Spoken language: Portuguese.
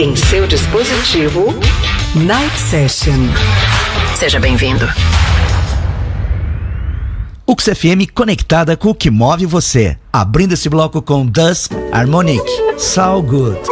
em seu dispositivo. Night Session. Seja bem-vindo. UX FM conectada com o que move você. Abrindo esse bloco com Dusk Harmonic. So Good.